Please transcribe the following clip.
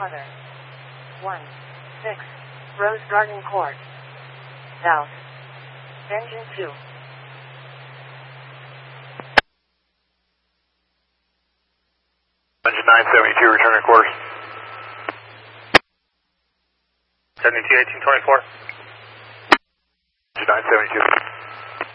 Father. 16, Rose Garden Court. South. Engine 2. Engine 972, returning course. 72, 1824. Engine 972.